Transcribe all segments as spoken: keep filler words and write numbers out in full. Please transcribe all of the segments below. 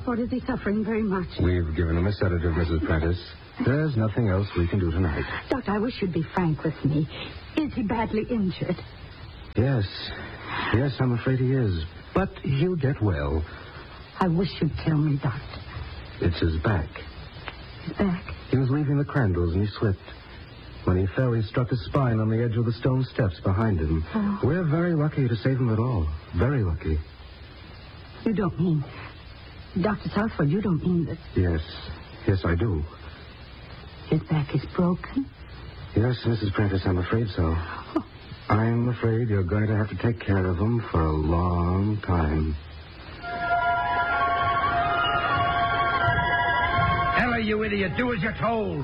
Southport, is he suffering very much? We've given him a sedative, Missus Prentice. There's nothing else we can do tonight. Doctor, I wish you'd be frank with me. Is he badly injured? Yes. Yes, I'm afraid he is. But he'll get well. I wish you'd tell me, Doctor. It's his back. His back? He was leaving the Crandalls and he slipped. When he fell, he struck his spine on the edge of the stone steps behind him. Oh. We're very lucky to save him at all. Very lucky. You don't mean... Doctor Southport, you don't mean that... Yes. Yes, I do. His back is broken? Yes, Missus Prentice, I'm afraid so. Oh. I'm afraid you're going to have to take care of him for a long time. Ella, you idiot, do as you're told.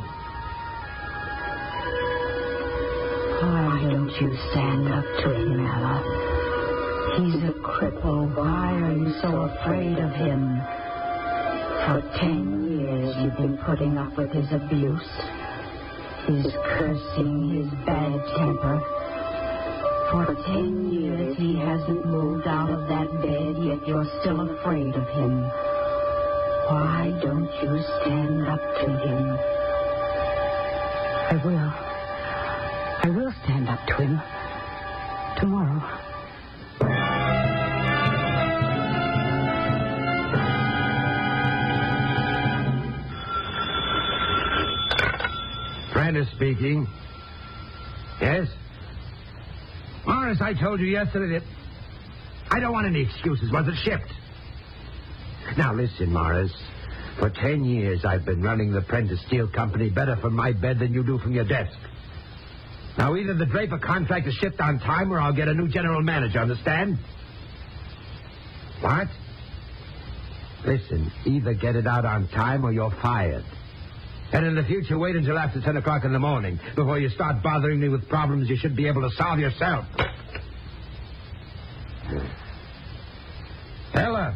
Why don't you stand up to him, Ella? He's a cripple. Why are you so afraid of him? For ten years you've been putting up with his abuse, his cursing, his bad temper. For ten years he hasn't moved out of that bed, yet you're still afraid of him. Why don't you stand up to him? I will. I will stand up to him. Tomorrow. Prentice speaking. Yes? Morris, I told you yesterday that I don't want any excuses. Was it shipped? Now listen, Morris. For ten years I've been running the Prentice Steel Company better from my bed than you do from your desk. Now either the Draper contract is shipped on time or I'll get a new general manager, understand? What? Listen, either get it out on time or you're fired. And in the future, wait until after ten o'clock in the morning before you start bothering me with problems you should be able to solve yourself. Ella.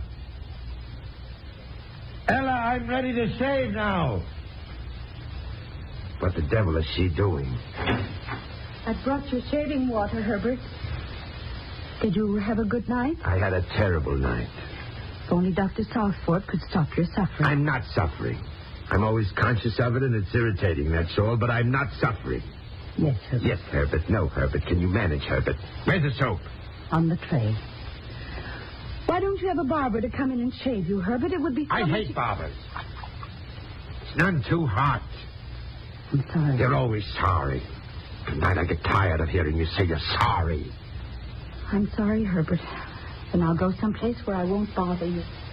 Ella, I'm ready to shave now. What the devil is she doing? I brought you shaving water, Herbert. Did you have a good night? I had a terrible night. If only Doctor Southport could stop your suffering. I'm not suffering. I'm always conscious of it, and it's irritating, that's all, but I'm not suffering. Yes, Herbert. Yes, Herbert. No, Herbert. Can you manage, Herbert? Where's the soap? On the tray. Why don't you have a barber to come in and shave you, Herbert? It would be so I much... hate barbers. It's none too hot. I'm sorry. You're always sorry. Tonight I get tired of hearing you say you're sorry. I'm sorry, Herbert. Then I'll go someplace where I won't bother you.